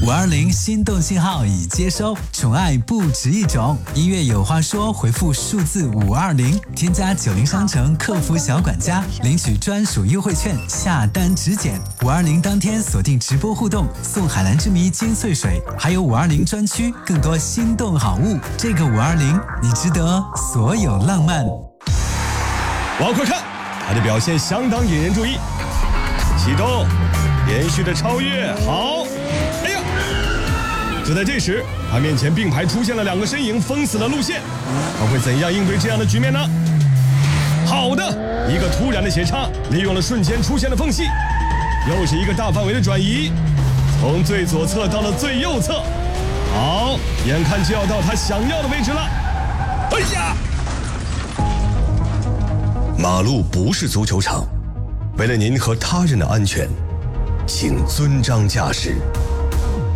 520心动信号已接收，宠爱不止一种。音乐有话说，回复数字520，添加90商城客服小管家，领取专属优惠券，下单直减。520当天锁定直播互动，送海蓝之谜金萃水，还有520专区更多心动好物。这个520，你值得所有浪漫。 往快看，他的表现相当引人注意。启动，连续的超越，好！哎呀！就在这时，他面前并排出现了2个身影，封死了路线。他会怎样应对这样的局面呢？好的，一个突然的斜插，利用了瞬间出现的缝隙，又是一个大范围的转移，从最左侧到了最右侧。好，眼看就要到他想要的位置了。哎呀！马路不是足球场，为了您和他人的安全，请遵章驾驶。